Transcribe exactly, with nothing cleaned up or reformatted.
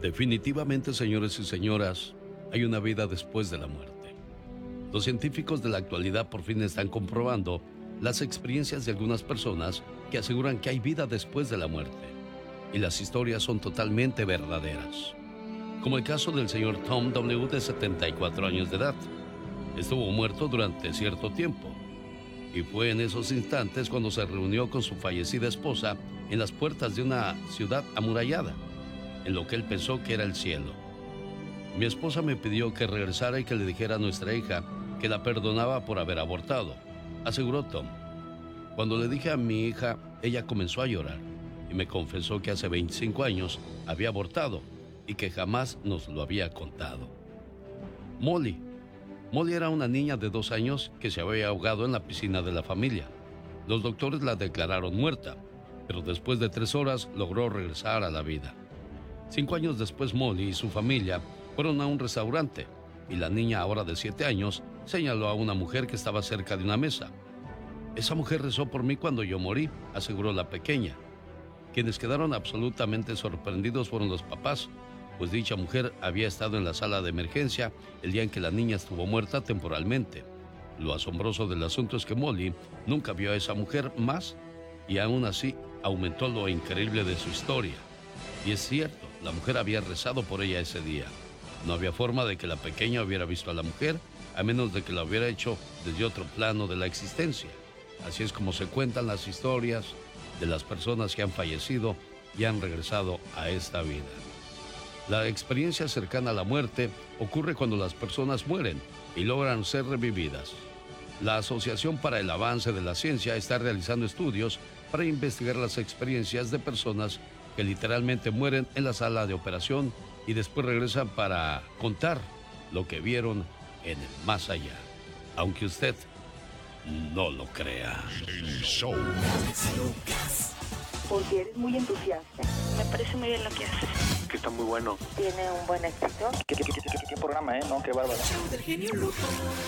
Definitivamente, señores y señoras, hay una vida después de la muerte. Los científicos de la actualidad por fin están comprobando las experiencias de algunas personas que aseguran que hay vida después de la muerte. Y las historias son totalmente verdaderas. Como el caso del señor Tom W. de setenta y cuatro años de edad. Estuvo muerto durante cierto tiempo. Y fue en esos instantes cuando se reunió con su fallecida esposa en las puertas de una ciudad amurallada, en lo que él pensó que era el cielo. Mi esposa me pidió que regresara y que le dijera a nuestra hija que la perdonaba por haber abortado, aseguró Tom. Cuando le dije a mi hija, ella comenzó a llorar y me confesó que hace veinticinco años había abortado y que jamás nos lo había contado. Molly. Molly era una niña de dos años que se había ahogado en la piscina de la familia. Los doctores la declararon muerta, pero después de tres horas logró regresar a la vida. Cinco años después, Molly y su familia fueron a un restaurante y la niña, ahora de siete años, señaló a una mujer que estaba cerca de una mesa. Esa mujer rezó por mí cuando yo morí, aseguró la pequeña. Quienes quedaron absolutamente sorprendidos fueron los papás, pues dicha mujer había estado en la sala de emergencia el día en que la niña estuvo muerta temporalmente. Lo asombroso del asunto es que Molly nunca vio a esa mujer más y aún así aumentó lo increíble de su historia. Y es cierto, la mujer había rezado por ella ese día. No había forma de que la pequeña hubiera visto a la mujer, a menos de que la hubiera hecho desde otro plano de la existencia. Así es como se cuentan las historias de las personas que han fallecido y han regresado a esta vida. La experiencia cercana a la muerte ocurre cuando las personas mueren y logran ser revividas. La Asociación para el Avance de la Ciencia está realizando estudios para investigar las experiencias de personas que literalmente mueren en la sala de operación y después regresan para contar lo que vieron en el más allá. Aunque usted no lo crea. El show. Porque eres muy entusiasta. Me parece muy bien lo que haces. Que está muy bueno. Tiene un buen éxito. ¿Qué, qué, qué, qué, qué programa, eh? No, qué bárbaro.